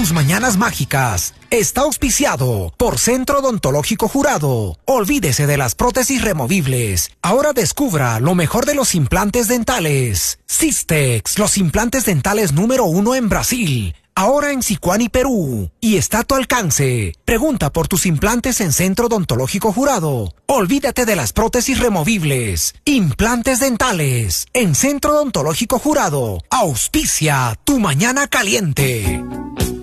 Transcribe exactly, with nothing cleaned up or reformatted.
tus mañanas mágicas. Está auspiciado por Centro Odontológico Jurado. Olvídese de las prótesis removibles. Ahora descubra lo mejor de los implantes dentales. Systex, los implantes dentales número uno en Brasil. Ahora en Sicuani, Perú. Y está a tu alcance. Pregunta por tus implantes en Centro Odontológico Jurado. Olvídate de las prótesis removibles. Implantes dentales. En Centro Odontológico Jurado. Auspicia tu mañana caliente.